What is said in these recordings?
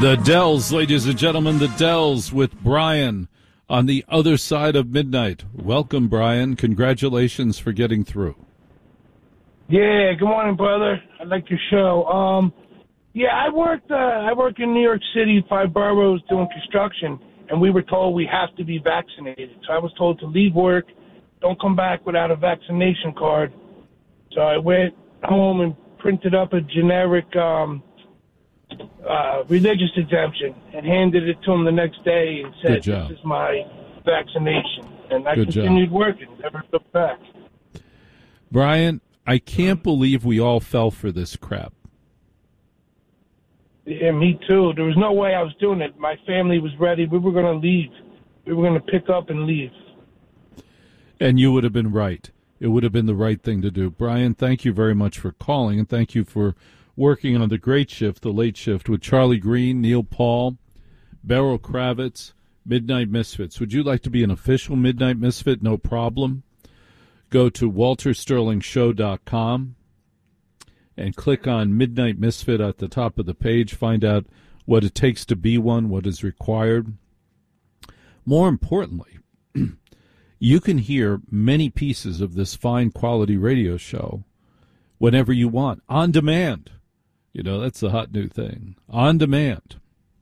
The Dells, ladies and gentlemen, the Dells with Brian on the other side of midnight. Welcome, Brian. Congratulations for getting through. Yeah, good morning, brother. I like your show. I work in New York City, 5 boroughs doing construction, and we were told we have to be vaccinated. So I was told to leave work, don't come back without a vaccination card. So I went home and printed up a generic religious exemption and handed it to him the next day and said, "This is my vaccination." And I continued working, never looked back. Brian, I can't believe we all fell for this crap. Yeah, me too. There was no way I was doing it. My family was ready. We were going to leave. We were going to pick up and leave. And you would have been right. It would have been the right thing to do. Brian, thank you very much for calling, and thank you for working on the great shift, the late shift, with Charlie Green, Neil Paul, Beryl Kravitz, Midnight Misfits. Would you like to be an official Midnight Misfit? No problem. Go to waltersterlingshow.com and click on Midnight Misfit at the top of the page. Find out what it takes to be one, what is required. More importantly, you can hear many pieces of this fine quality radio show whenever you want, on demand. You know, that's the hot new thing. On demand.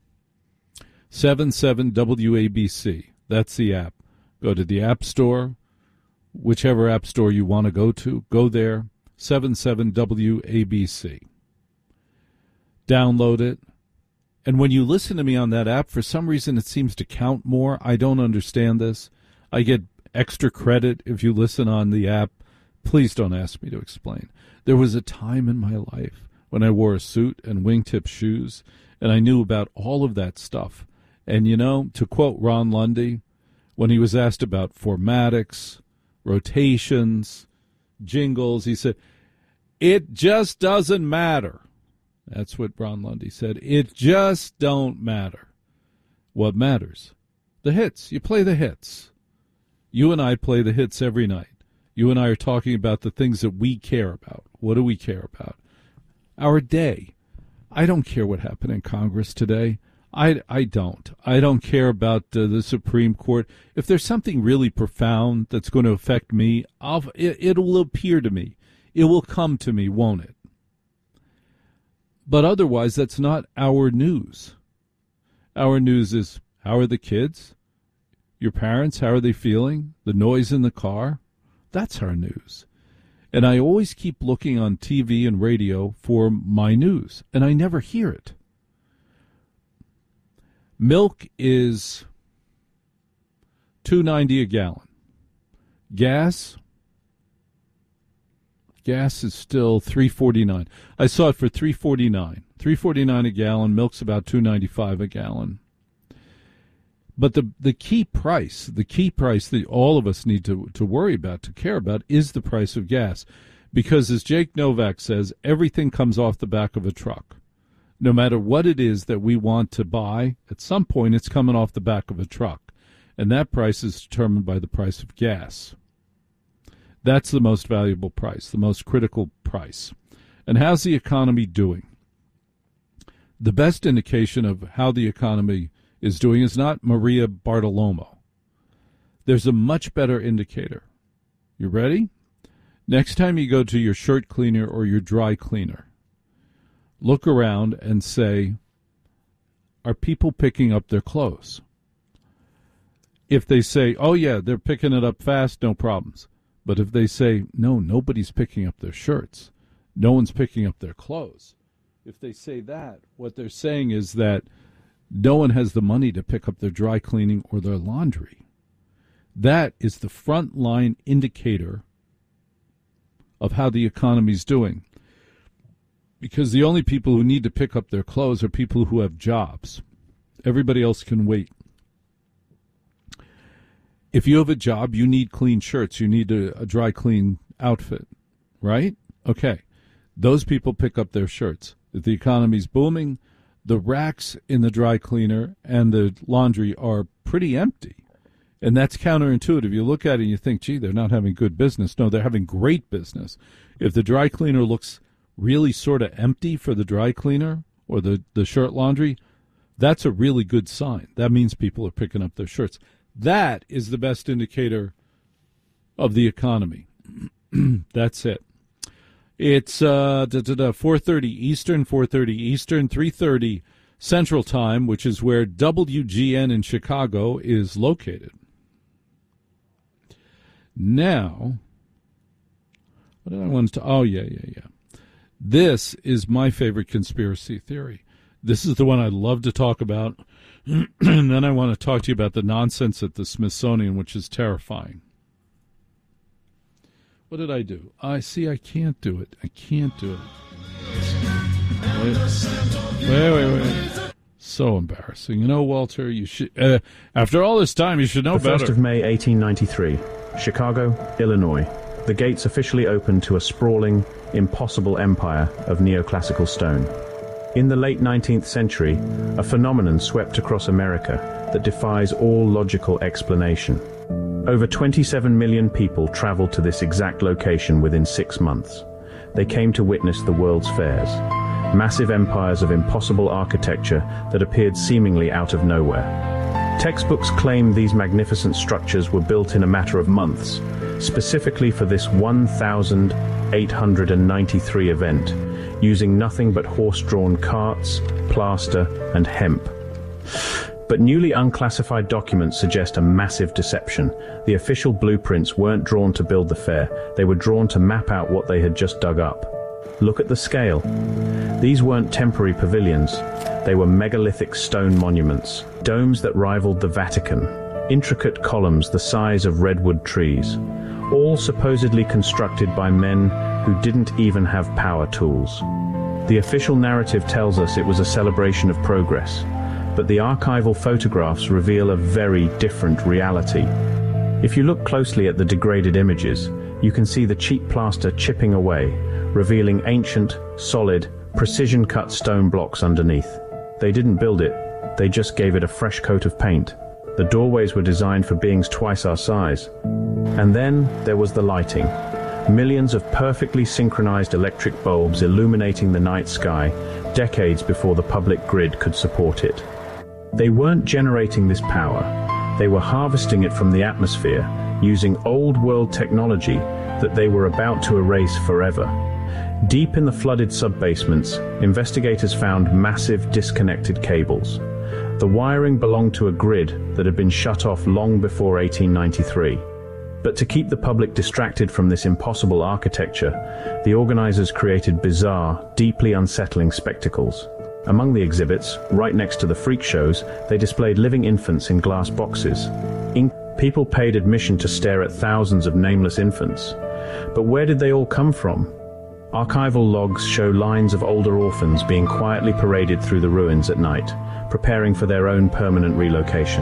77 WABC. That's the app. Go to the App Store, whichever App Store you want to go to. Go there. 77 WABC. Download it. And when you listen to me on that app, for some reason it seems to count more. I don't understand this. I get extra credit if you listen on the app. Please don't ask me to explain. There was a time in my life when I wore a suit and wingtip shoes, and I knew about all of that stuff. And, you know, to quote Ron Lundy, when he was asked about formatics, rotations, jingles, he said, "It just doesn't matter." That's what Ron Lundy said. It just don't matter. What matters? The hits. You play the hits. You and I play the hits every night. You and I are talking about the things that we care about. What do we care about? Our day. I don't care what happened in Congress today. I don't. I don't care about the Supreme Court. If there's something really profound that's going to affect me, it will appear to me. It will come to me, won't it? But otherwise, that's not our news. Our news is, how are the kids? Your parents, how are they feeling? The noise in the car? That's our news. And I always keep looking on TV and radio for my news, and I never hear it. Milk is $2.90 a gallon. Gas is still $3.49. I saw it for $3.49. $3.49 a gallon. Milk's about $2.95 a gallon. But the key price that all of us need to worry about, to care about, is the price of gas. Because as Jake Novak says, everything comes off the back of a truck. No matter what it is that we want to buy, at some point it's coming off the back of a truck. And that price is determined by the price of gas. That's the most valuable price, the most critical price. And how's the economy doing? The best indication of how the economy is doing is not Maria Bartiromo. There's a much better indicator. You ready? Next time you go to your shirt cleaner or your dry cleaner, look around and say, are people picking up their clothes? If they say, oh yeah, they're picking it up fast, no problems. But if they say, no, nobody's picking up their shirts, no one's picking up their clothes, if they say that, what they're saying is that no one has the money to pick up their dry cleaning or their laundry. That is the front line indicator of how the economy's doing. Because the only people who need to pick up their clothes are people who have jobs. Everybody else can wait. If you have a job, you need clean shirts. You need a dry clean outfit, right? Okay. Those people pick up their shirts. If the economy's booming, the racks in the dry cleaner and the laundry are pretty empty. And that's counterintuitive. You look at it and you think, gee, they're not having good business. No, they're having great business. If the dry cleaner looks really sort of empty for the dry cleaner or the shirt laundry, That's a really good sign. That means people are picking up their shirts. That is the best indicator of the economy. That's it. It's 4:30 Eastern, 3:30 Central Time, which is where WGN in Chicago is located. Now, what did I want to... Oh, yeah. This is my favorite conspiracy theory. This is the one I love to talk about. And then I want to talk to you about the nonsense at the Smithsonian, which is terrifying. What did I do? I can't do it. Wait. So embarrassing. You know, Walter, you should, after all this time, you should know better. The 1st of May, 1893, Chicago, Illinois. The gates officially opened to a sprawling, impossible empire of neoclassical stone. In the late 19th century, a phenomenon swept across America that defies all logical explanation. Over 27 million people traveled to this exact location within 6 months. They came to witness the world's fairs, massive empires of impossible architecture that appeared seemingly out of nowhere. Textbooks claim these magnificent structures were built in a matter of months, specifically for this 1,893 event, using nothing but horse-drawn carts, plaster, and hemp. But newly unclassified documents suggest a massive deception. The official blueprints weren't drawn to build the fair, they were drawn to map out what they had just dug up. Look at the scale. These weren't temporary pavilions, they were megalithic stone monuments, domes that rivaled the Vatican, intricate columns the size of redwood trees, all supposedly constructed by men who didn't even have power tools. The official narrative tells us it was a celebration of progress, but the archival photographs reveal a very different reality. If you look closely at the degraded images, you can see the cheap plaster chipping away, revealing ancient, solid, precision-cut stone blocks underneath. They didn't build it, they just gave it a fresh coat of paint. The doorways were designed for beings twice our size. And then there was the lighting. Millions of perfectly synchronized electric bulbs illuminating the night sky, decades before the public grid could support it. They weren't generating this power. They were harvesting it from the atmosphere, using old-world technology that they were about to erase forever. Deep in the flooded sub-basements, investigators found massive disconnected cables. The wiring belonged to a grid that had been shut off long before 1893. But to keep the public distracted from this impossible architecture, the organizers created bizarre, deeply unsettling spectacles. Among the exhibits, right next to the freak shows, they displayed living infants in glass boxes. People paid admission to stare at thousands of nameless infants. But where did they all come from? Archival logs show lines of older orphans being quietly paraded through the ruins at night, preparing for their own permanent relocation.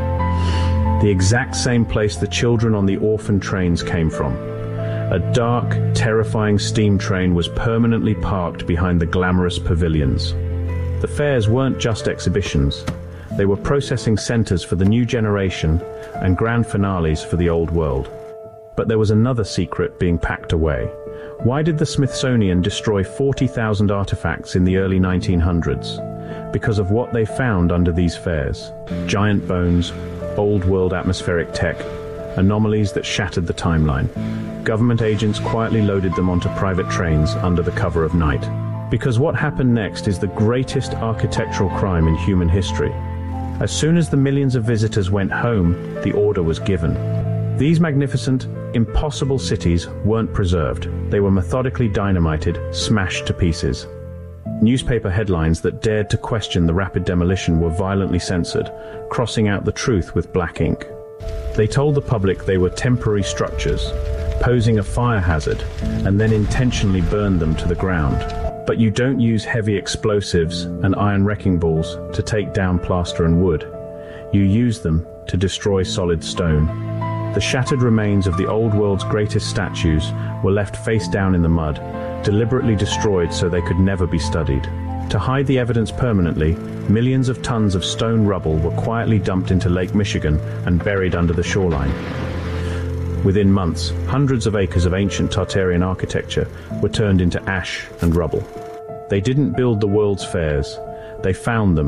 The exact same place the children on the orphan trains came from. A dark, terrifying steam train was permanently parked behind the glamorous pavilions. The fairs weren't just exhibitions. They were processing centers for the new generation and grand finales for the old world. But there was another secret being packed away. Why did the Smithsonian destroy 40,000 artifacts in the early 1900s? Because of what they found under these fairs. Giant bones, old-world atmospheric tech, anomalies that shattered the timeline. Government agents quietly loaded them onto private trains under the cover of night. Because what happened next is the greatest architectural crime in human history. As soon as the millions of visitors went home, the order was given. These magnificent, impossible cities weren't preserved. They were methodically dynamited, smashed to pieces. Newspaper headlines that dared to question the rapid demolition were violently censored, crossing out the truth with black ink. They told the public they were temporary structures, posing a fire hazard, and then intentionally burned them to the ground. But you don't use heavy explosives and iron wrecking balls to take down plaster and wood. You use them to destroy solid stone. The shattered remains of the old world's greatest statues were left face down in the mud, deliberately destroyed so they could never be studied. To hide the evidence permanently, millions of tons of stone rubble were quietly dumped into Lake Michigan and buried under the shoreline. Within months, hundreds of acres of ancient Tartarian architecture were turned into ash and rubble. They didn't build the world's fairs. They found them,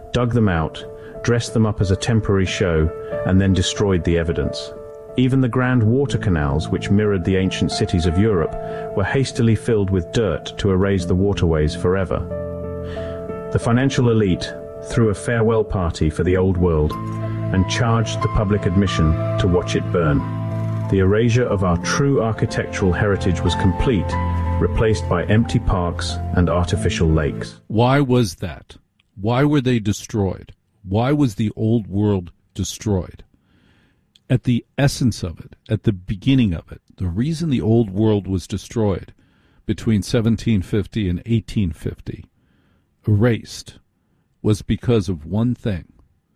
dug them out, dressed them up as a temporary show, and then destroyed the evidence. Even the grand water canals, which mirrored the ancient cities of Europe, were hastily filled with dirt to erase the waterways forever. The financial elite threw a farewell party for the old world and charged the public admission to watch it burn. The erasure of our true architectural heritage was complete, replaced by empty parks and artificial lakes. Why was that? Why were they destroyed? Why was the old world destroyed? At the essence of it, at the beginning of it, the reason the old world was destroyed between 1750 and 1850, erased, was because of one thing.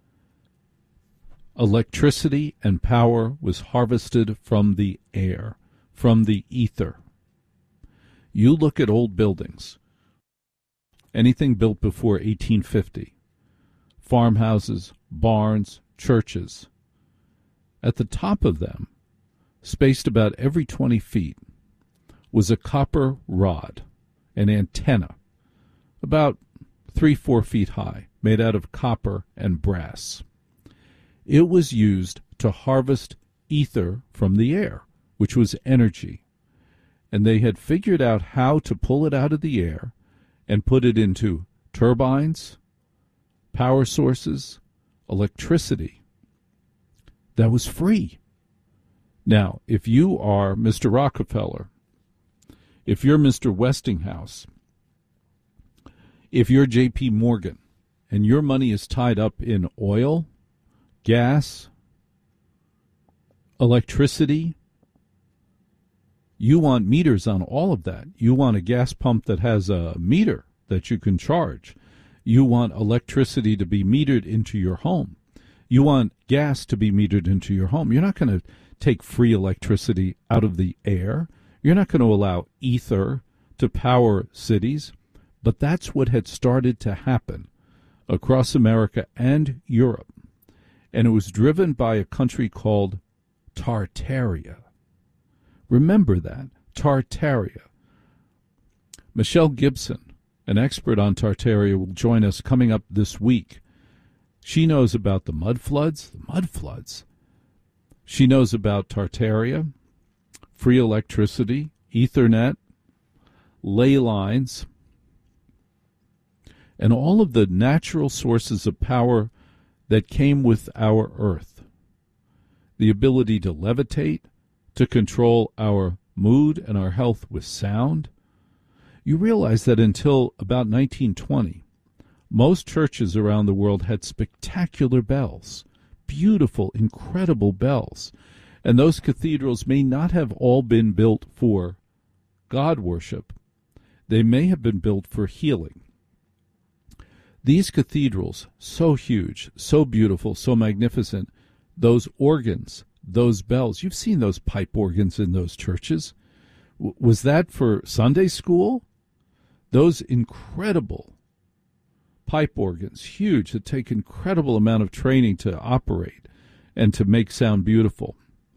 Electricity and power was harvested from the air, from the ether. You look at old buildings, anything built before 1850, farmhouses, barns, churches. At the top of them, spaced about every 20 feet, was a copper rod, an antenna, about 3-4 feet high, made out of copper and brass. It was used to harvest ether from the air, which was energy. And they had figured out how to pull it out of the air and put it into turbines, power sources, electricity. That was free. Now, if you are Mr. Rockefeller, if you're Mr. Westinghouse, if you're J.P. Morgan, and your money is tied up in oil, gas, electricity, you want meters on all of that. You want a gas pump that has a meter that you can charge. You want electricity to be metered into your home. You want gas to be metered into your home. You're not going to take free electricity out of the air. You're not going to allow ether to power cities. But that's what had started to happen across America and Europe. And it was driven by a country called Tartaria. Remember that, Tartaria. Michelle Gibson, an expert on Tartaria, will join us coming up this week. She knows about the mud floods. She knows about Tartaria, free electricity, Ethernet, ley lines, and all of the natural sources of power that came with our Earth. The ability to levitate, to control our mood and our health with sound. You realize that until about 1920, most churches around the world had spectacular bells, beautiful, incredible bells. And those cathedrals may not have all been built for God worship. They may have been built for healing. These cathedrals, so huge, so beautiful, so magnificent, those organs, those bells, you've seen those pipe organs in those churches. Was that for Sunday school? Those incredible pipe organs, huge, that take incredible amount of training to operate and to make sound beautiful.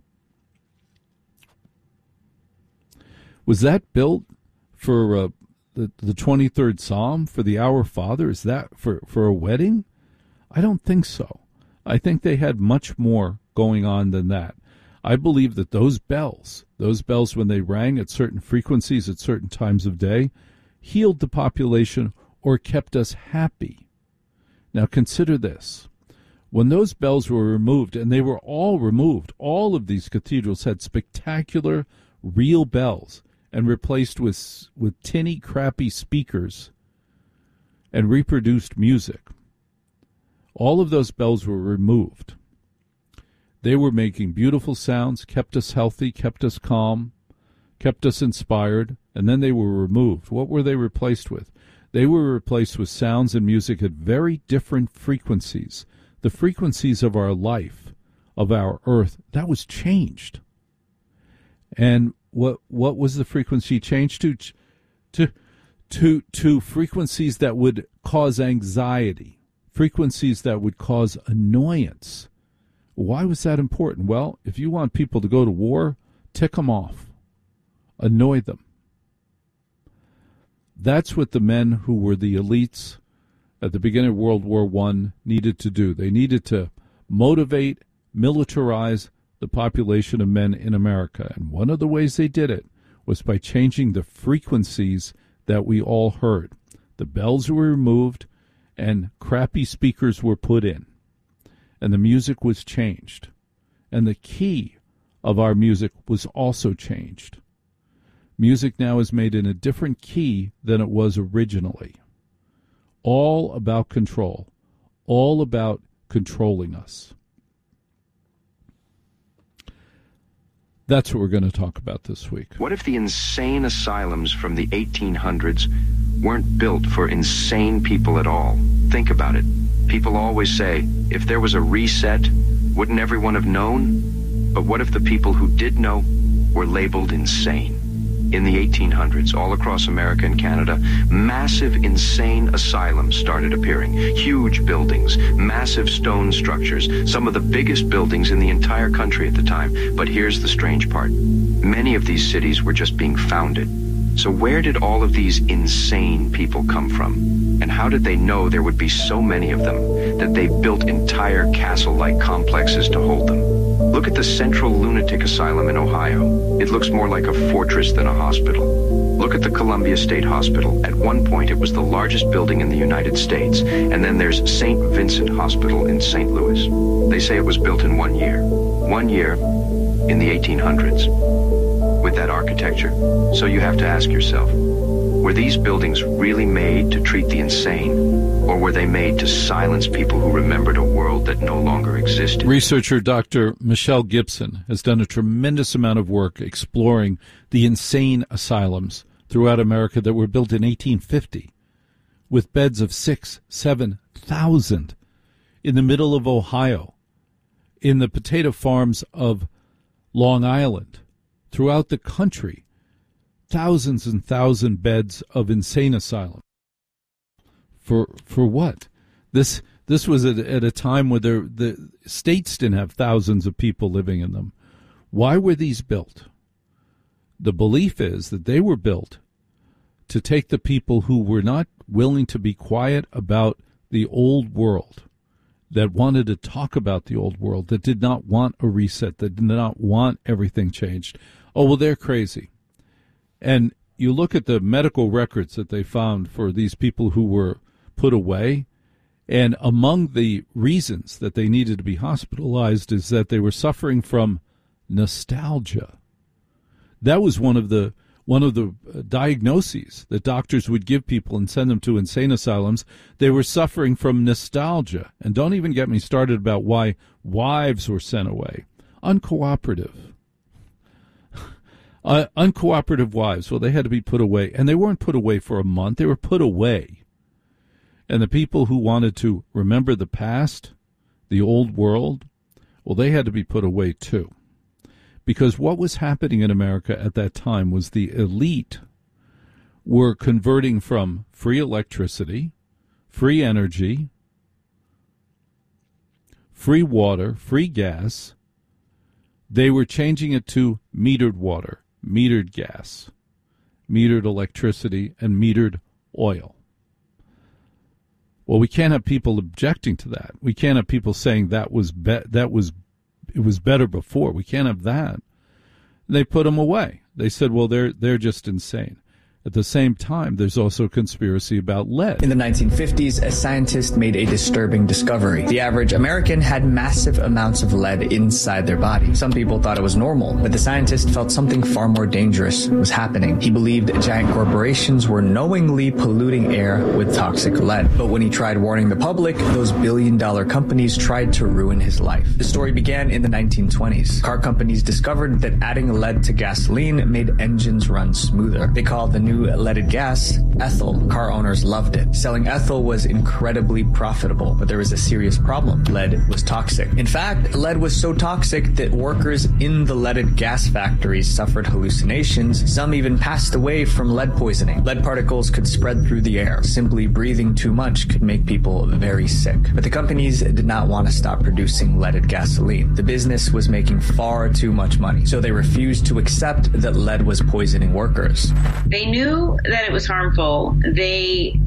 Was that built for the 23rd Psalm, for the Our Father? Is that for a wedding? I don't think so. I think they had much more going on than that. I believe that those bells when they rang at certain frequencies at certain times of day, healed the population or kept us happy. Now consider this. When those bells were removed, and they were all removed, all of these cathedrals had spectacular, real bells, and replaced with tinny, crappy speakers and reproduced music. All of those bells were removed. They were making beautiful sounds, kept us healthy, kept us calm, kept us inspired, and then they were removed. What were they replaced with? They were replaced with sounds and music at very different frequencies. The frequencies of our life, of our earth, that was changed. And what was the frequency changed to? To frequencies that would cause anxiety, frequencies that would cause annoyance. Why was that important? Well, if you want people to go to war, tick them off, annoy them. That's what the men who were the elites at the beginning of World War I needed to do. They needed to motivate, militarize the population of men in America. And one of the ways they did it was by changing the frequencies that we all heard. The bells were removed and crappy speakers were put in. And the music was changed. And the key of our music was also changed. Music now is made in a different key than it was originally. All about control. All about controlling us. That's what we're going to talk about this week. What if the insane asylums from the 1800s weren't built for insane people at all? Think about it. People always say, if there was a reset, wouldn't everyone have known? But what if the people who did know were labeled insane? In the 1800s, all across America and Canada, massive insane asylums started appearing. Huge buildings, massive stone structures, some of the biggest buildings in the entire country at the time. But here's the strange part. Many of these cities were just being founded. So where did all of these insane people come from? And how did they know there would be so many of them that they built entire castle-like complexes to hold them? Look at the Central Lunatic Asylum in Ohio. It looks more like a fortress than a hospital. Look at the Columbia State Hospital. At one point, it was the largest building in the United States. And then there's St. Vincent Hospital in St. Louis. They say it was built in 1 year. 1 year in the 1800s. With that architecture. So you have to ask yourself, were these buildings really made to treat the insane, or were they made to silence people who remembered a world that no longer existed? Researcher Dr. Michelle Gibson has done a tremendous amount of work exploring the insane asylums throughout America that were built in 1850 with beds of 6,000 to 7,000 in the middle of Ohio, in the potato farms of Long Island, throughout the country, thousands and thousands beds of insane asylum. For what? This was at a time where the states didn't have thousands of people living in them. Why were these built? The belief is that they were built to take the people who were not willing to be quiet about the old world, that wanted to talk about the old world, that did not want a reset, that did not want everything changed. Oh, well, they're crazy. And you look at the medical records that they found for these people who were put away, and among the reasons that they needed to be hospitalized is that they were suffering from nostalgia. That was one of the diagnoses that doctors would give people and send them to insane asylums. They were suffering from nostalgia. And don't even get me started about why wives were sent away. Uncooperative wives. Well, they had to be put away. And they weren't put away for a month. They were put away. And the people who wanted to remember the past, the old world, well, they had to be put away too. Because what was happening in America at that time was the elite were converting from free electricity, free energy, free water, free gas. They were changing it to metered water, metered gas, metered electricity, and metered oil. Well, we can't have people objecting to that. We can't have people saying it was better before. We can't have that. They put them away. They said, well, they're just insane. At the same time, there's also a conspiracy about lead. In the 1950s, a scientist made a disturbing discovery. The average American had massive amounts of lead inside their body. Some people thought it was normal, but the scientist felt something far more dangerous was happening. He believed giant corporations were knowingly polluting air with toxic lead. But when he tried warning the public, those billion-dollar companies tried to ruin his life. The story began in the 1920s. Car companies discovered that adding lead to gasoline made engines run smoother. They called the new leaded gas ethyl. Car owners loved it. Selling ethyl was incredibly profitable, but there was a serious problem. Lead was toxic. In fact, lead was so toxic that workers in the leaded gas factories suffered hallucinations. Some even passed away from lead poisoning. Lead particles could spread through the air. Simply breathing too much could make people very sick. But the companies did not want to stop producing leaded gasoline. The business was making far too much money, so they refused to accept that lead was poisoning workers. They knew that it was harmful. They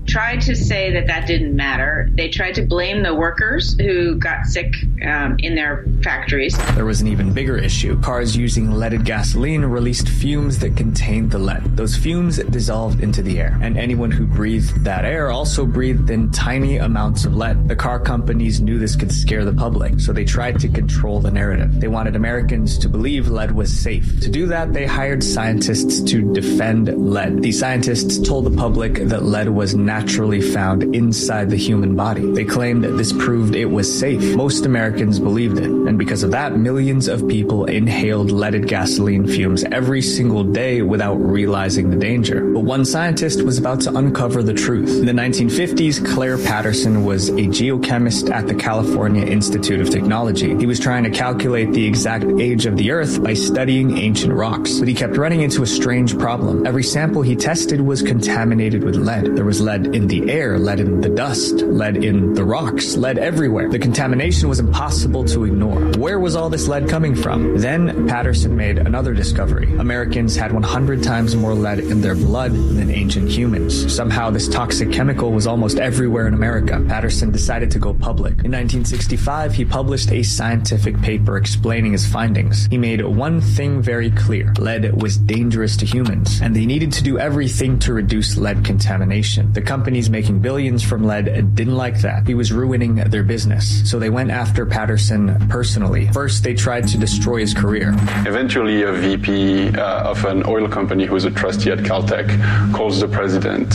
tried to say that didn't matter. They tried to blame the workers who got sick in their factories. There was an even bigger issue. Cars using leaded gasoline released fumes that contained the lead. Those fumes dissolved into the air, and anyone who breathed that air also breathed in tiny amounts of lead. The car companies knew this could scare the public, so they tried to control the narrative. They wanted Americans to believe lead was safe. To do that, they hired scientists to defend lead. These scientists told the public that lead was naturally found inside the human body. They claimed that this proved it was safe. Most Americans believed it, and because of that, millions of people inhaled leaded gasoline fumes every single day without realizing the danger. But one scientist was about to uncover the truth. In the 1950s, Claire Patterson was a geochemist at the California Institute of Technology. He was trying to calculate the exact age of the Earth by studying ancient rocks, but he kept running into a strange problem. Every sample he tested was contaminated with lead. There was lead in the air, lead in the dust, lead in the rocks, lead everywhere. The contamination was impossible to ignore. Where was all this lead coming from? Then Patterson made another discovery. Americans had 100 times more lead in their blood than ancient humans. Somehow this toxic chemical was almost everywhere in America. Patterson decided to go public. In 1965, he published a scientific paper explaining his findings. He made one thing very clear. Lead was dangerous to humans, and they needed to do everything to reduce lead contamination. The companies making billions from lead didn't like that. He was ruining their business, so they went after Patterson personally. First, they tried to destroy his career. Eventually, a VP of an oil company who's a trustee at Caltech calls the president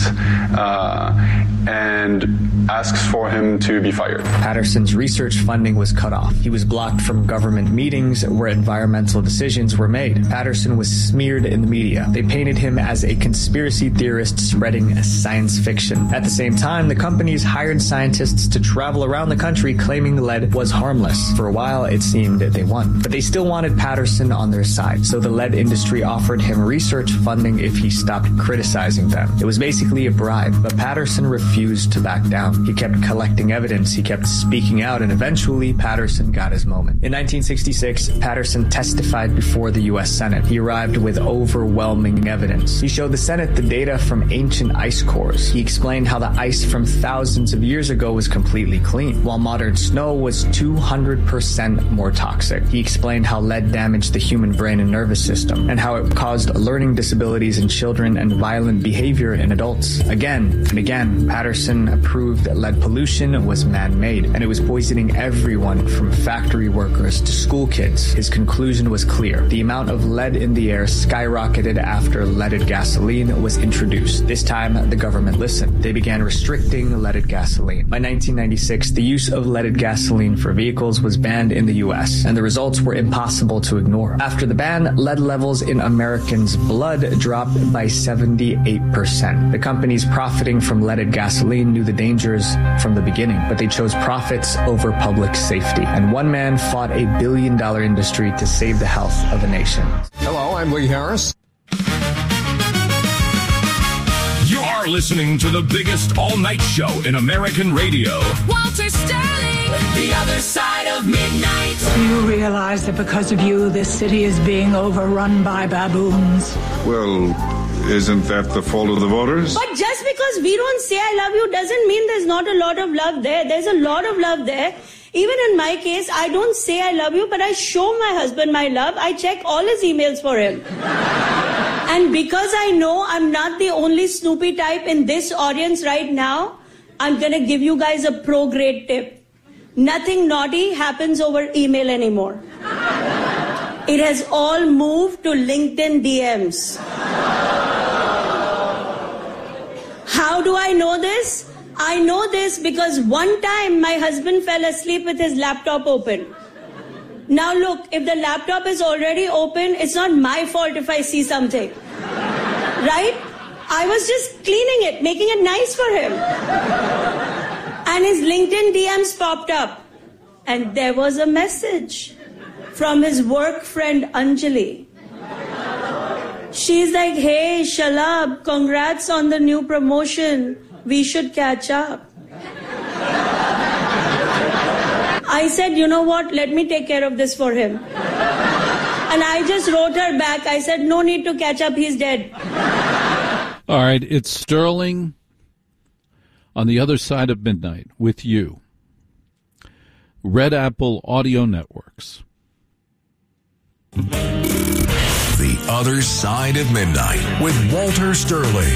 and asks for him to be fired. Patterson's research funding was cut off. He was blocked from government meetings where environmental decisions were made. Patterson was smeared in the media. They painted him as a conspiracy theorist spreading science fiction. At the same time, the companies hired scientists to travel around the country claiming lead was harmless. For a while, it seemed they won. But they still wanted Patterson on their side, so the lead industry offered him research funding if he stopped criticizing them. It was basically a bribe, but Patterson refused to back down. He kept collecting evidence, he kept speaking out, and eventually Patterson got his moment. In 1966, Patterson testified before the U.S. Senate. He arrived with overwhelming evidence. He showed the Senate the data from ancient ice cores. He explained how the ice from thousands of years ago was completely clean, while modern snow was 200% more toxic. He explained how lead damaged the human brain and nervous system, and how it caused learning disabilities in children and violent behavior in adults. Again and again, Patterson proved that lead pollution was man-made, and it was poisoning everyone from factory workers to school kids. His conclusion was clear. The amount of lead in the air skyrocketed after leaded gasoline was introduced. This time, the government listened. They began restricting leaded gasoline. By 1996, the use of leaded gasoline for vehicles was banned in the U.S., and the results were impossible to ignore. After the ban, lead levels in Americans' blood dropped by 78%. The companies profiting from leaded gasoline knew the dangers from the beginning, but they chose profits over public safety. And one man fought a billion-dollar industry to save the health of a nation. Hello, I'm Lee Harris. You're listening to the biggest all-night show in American radio. Walter Sterling, The Other Side of Midnight. Do you realize that because of you, this city is being overrun by baboons? Well, isn't that the fault of the voters? But just because we don't say I love you doesn't mean there's not a lot of love there. There's a lot of love there. Even in my case, I don't say I love you, but I show my husband my love. I check all his emails for him. And because I know I'm not the only Snoopy type in this audience right now, I'm going to give you guys a pro-grade tip. Nothing naughty happens over email anymore. It has all moved to LinkedIn DMs. How do I know this? I know this because one time my husband fell asleep with his laptop open. Now look, if the laptop is already open, it's not my fault if I see something. Right? I was just cleaning it, making it nice for him. And his LinkedIn DMs popped up. And there was a message from his work friend Anjali. She's like, hey, Shalab, congrats on the new promotion. We should catch up. I said, you know what? Let me take care of this for him. And I just wrote her back. I said, no need to catch up. He's dead. All right. It's Sterling On the Other Side of Midnight with you. Red Apple Audio Networks. The Other Side of Midnight with Walter Sterling.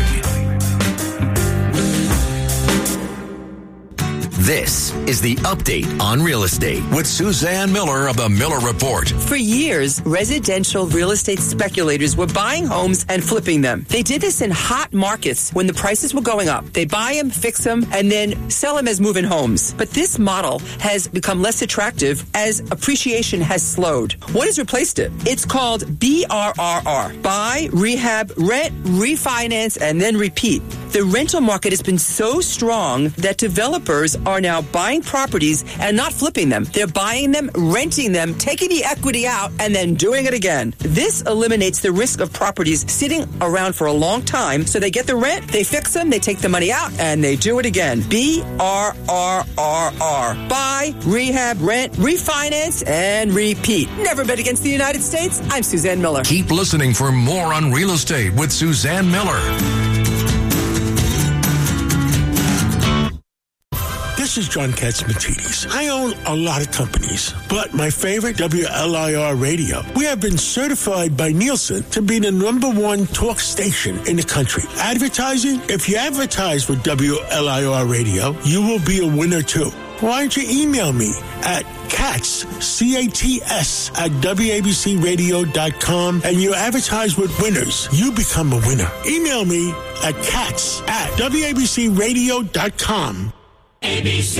This is the Update on Real Estate with Suzanne Miller of the Miller Report. For years, residential real estate speculators were buying homes and flipping them. They did this in hot markets when the prices were going up. They buy them, fix them, and then sell them as move-in homes. But this model has become less attractive as appreciation has slowed. What has replaced it? It's called BRRR. Buy, rehab, rent, refinance, and then repeat. The rental market has been so strong that developers are now buying properties and not flipping them. They're buying them, renting them, taking the equity out, and then doing it again. This eliminates the risk of properties sitting around for a long time. So they get the rent, they fix them, they take the money out, and they do it again. BRRRR. Buy, rehab, rent, refinance, and repeat. Never bet against the United States. I'm Suzanne Miller. Keep listening for more on real estate with Suzanne Miller. This is John Katzmatidis. I own a lot of companies, but my favorite, WLIR Radio. We have been certified by Nielsen to be the #1 talk station in the country. Advertising? If you advertise with WLIR Radio, you will be a winner too. Why don't you email me at Katz, C-A-T-S, at WABCRadio.com, and you advertise with winners. You become a winner. Email me at Katz at WABCRadio.com. ABC.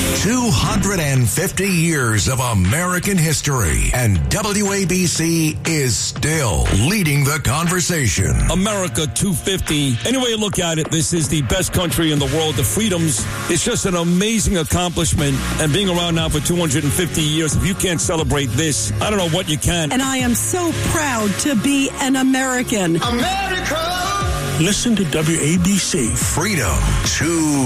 250 years of American history, and WABC is still leading the conversation. America 250. Any way you look at it, this is the best country in the world. The freedoms, it's just an amazing accomplishment. And being around now for 250 years, if you can't celebrate this, I don't know what you can. And I am so proud to be an American. Listen to WABC. Freedom 250.